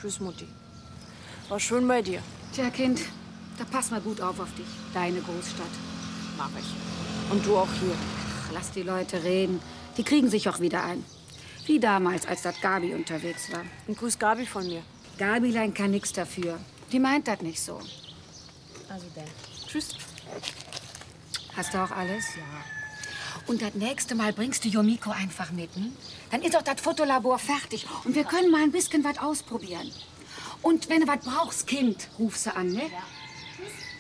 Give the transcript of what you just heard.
Tschüss, Mutti. War schön bei dir. Tja, Kind, da pass mal gut auf dich. Deine Großstadt. Mach ich. Und du auch hier. Ach, lass die Leute reden. Die kriegen sich auch wieder ein. Wie damals, als das Gabi unterwegs war. Und grüß Gabi von mir. Gabilein kann nichts dafür. Die meint das nicht so. Also dann. Tschüss. Hast du auch alles? Ja. Und das nächste Mal bringst du Yomiko einfach mit, hm? Dann ist doch das Fotolabor fertig und wir können mal ein bisschen was ausprobieren. Und wenn du was brauchst, Kind, ruf sie an, ne? Ja.